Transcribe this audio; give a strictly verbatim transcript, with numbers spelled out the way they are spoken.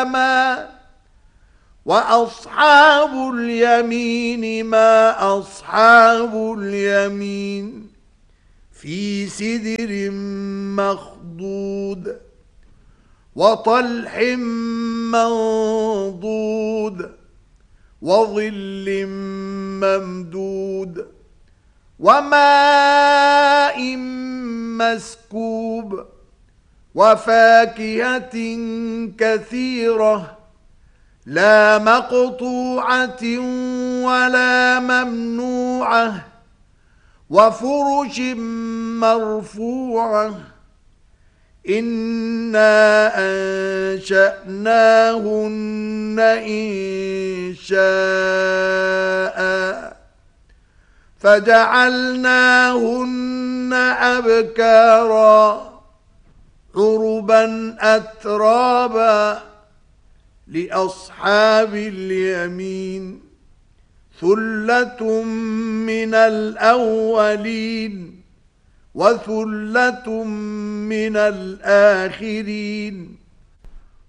حكما. وأصحاب اليمين ما أصحاب اليمين في سدر مخضود وطلح منضود وظل ممدود وماء مسكوب وفاكهة كثيرة لا مقطوعة ولا ممنوعة وفرش مرفوعة إنا أنشأناهن إنشاء فجعلناهن أبكارا عربا أترابا لأصحاب اليمين ثلة من الأولين وثلة من الآخرين